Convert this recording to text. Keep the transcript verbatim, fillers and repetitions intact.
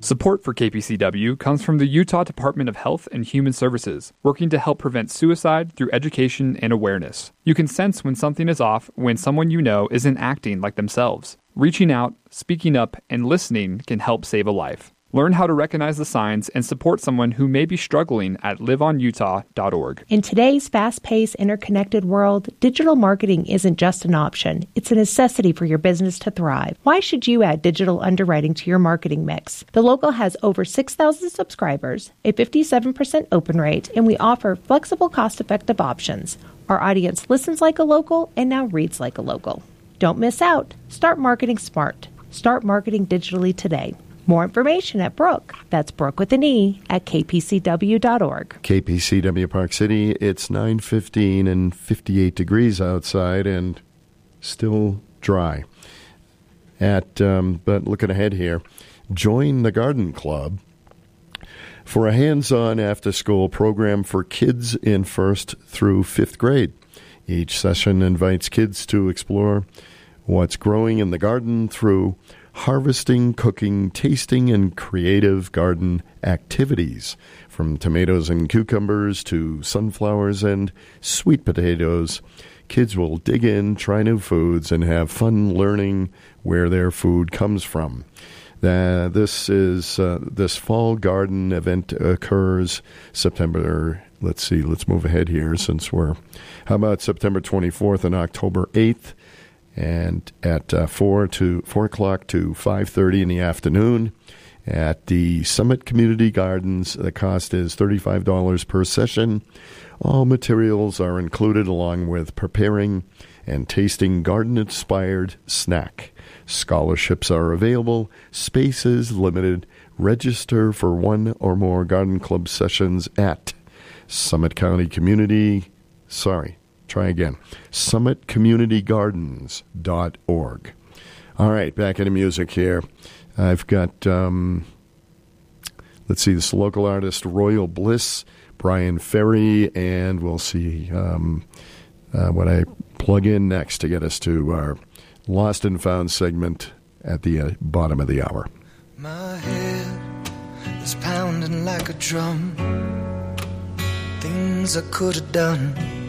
Support for K P C W comes from the Utah Department of Health and Human Services, working to help prevent suicide through education and awareness. You can sense when something is off when someone you know isn't acting like themselves. Reaching out, speaking up, and listening can help save a life. Learn how to recognize the signs and support someone who may be struggling at live on utah dot org. In today's fast-paced, interconnected world, digital marketing isn't just an option. It's a necessity for your business to thrive. Why should you add digital underwriting to your marketing mix? The Local has over six thousand subscribers, a fifty-seven percent open rate, and we offer flexible, cost-effective options. Our audience listens like a local and now reads like a local. Don't miss out. Start marketing smart. Start marketing digitally today. More information at Brooke. That's Brooke with an E at k p c w dot org. K P C W Park City, it's nine fifteen and fifty-eight degrees outside and still dry. At um, but looking ahead here, join the Garden Club for a hands-on after-school program for kids in first through fifth grade. Each session invites kids to explore what's growing in the garden through harvesting, cooking, tasting, and creative garden activities. From tomatoes and cucumbers to sunflowers and sweet potatoes, kids will dig in, try new foods, and have fun learning where their food comes from. Uh, this is uh, this fall garden event occurs September, let's see, let's move ahead here since we're, how about September twenty-fourth and October eighth? And at uh, four to four o'clock to five thirty in the afternoon at the Summit Community Gardens. The cost is thirty-five dollars per session. All materials are included, along with preparing and tasting garden-inspired snack. Scholarships are available. Space is limited. Register for one or more garden club sessions at Summit County Community. Sorry. Try again. summit community gardens dot org. All right, back into music here. I've got, um, let's see, this local artist, Royal Bliss, Brian Ferry, and we'll see um, uh, what I plug in next to get us to our Lost and Found segment at the uh, bottom of the hour. My head is pounding like a drum. Things I could have done